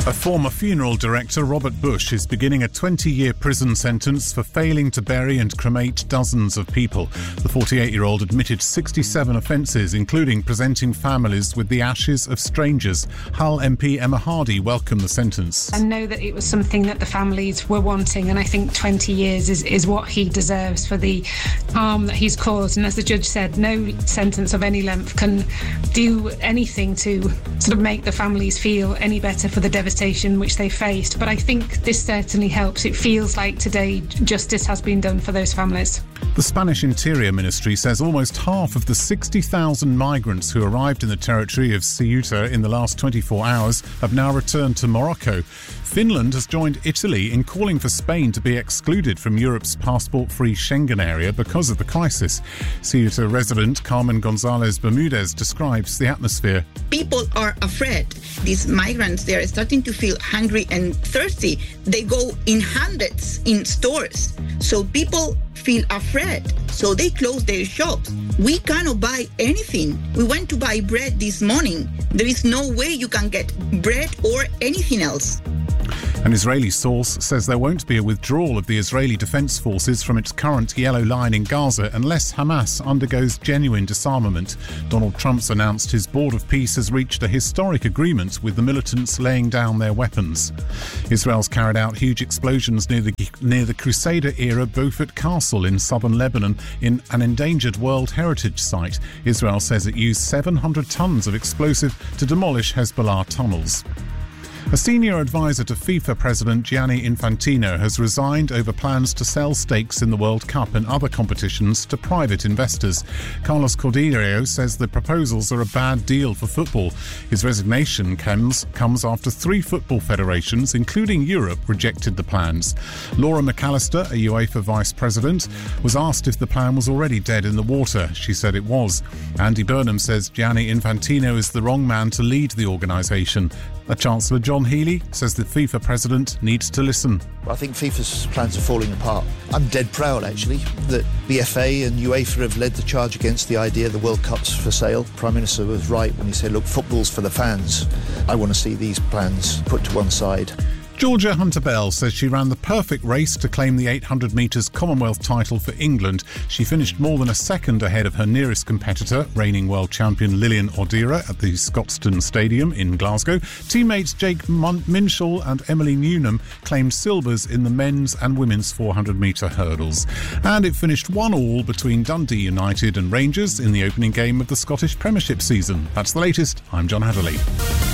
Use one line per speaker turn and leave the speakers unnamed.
A former funeral director, Robert Bush, is beginning a 20-year prison sentence for failing to bury and cremate dozens of people. The 48-year-old admitted 67 offences, including presenting families with the ashes of strangers. Hull MP Emma Hardy welcomed the sentence.
I know that it was something that the families were wanting, and I think 20 years is what he deserves for the harm that he's caused. And as the judge said, no sentence of any length can do anything to sort of make the families feel any better for the devastation which they faced. But I think this certainly helps. It feels like today justice has been done for those families.
The Spanish Interior Ministry says almost half of the 60,000 migrants who arrived in the territory of Ceuta in the last 24 hours have now returned to Morocco. Finland has joined Italy in calling for Spain to be excluded from Europe's passport-free Schengen area because of the crisis. Ceuta resident Carmen Gonzalez Bermudez describes the atmosphere.
People are afraid. These migrants, they are starting to feel hungry and thirsty. They go in hundreds in stores. So people feel afraid. So they close their shops. We cannot buy anything. We went to buy bread this morning. There is no way you can get bread or anything else.
An Israeli source says there won't be a withdrawal of the Israeli Defense Forces from its current yellow line in Gaza unless Hamas undergoes genuine disarmament. Donald Trump's announced his Board of Peace has reached a historic agreement with the militants laying down their weapons. Israel's carried out huge explosions near the Crusader-era Beaufort Castle in southern Lebanon in an endangered World Heritage Site. Israel says it used 700 tons of explosive to demolish Hezbollah tunnels. A senior advisor to FIFA President Gianni Infantino has resigned over plans to sell stakes in the World Cup and other competitions to private investors. Carlos Cordeiro says the proposals are a bad deal for football. His resignation comes after 3 football federations, including Europe, rejected the plans. Laura McAllister, a UEFA vice president, was asked if the plan was already dead in the water. She said it was. Andy Burnham says Gianni Infantino is the wrong man to lead the organisation. Chancellor John Healey says the FIFA president needs to listen.
I think FIFA's plans are falling apart. I'm dead proud, actually, that the FA and UEFA have led the charge against the idea the World Cup's for sale. Prime Minister was right when he said, look, football's for the fans. I want to see these plans put to one side.
Georgia Hunter-Bell says she ran the perfect race to claim the 800 metres Commonwealth title for England. She finished more than a second ahead of her nearest competitor, reigning world champion Lilian Odira, at the Scotstoun Stadium in Glasgow. Teammates Jake Minshall and Emily Newnham claimed silvers in the men's and women's 400-metre hurdles. And it finished 1-1 between Dundee United and Rangers in the opening game of the Scottish Premiership season. That's the latest. I'm John Hadley.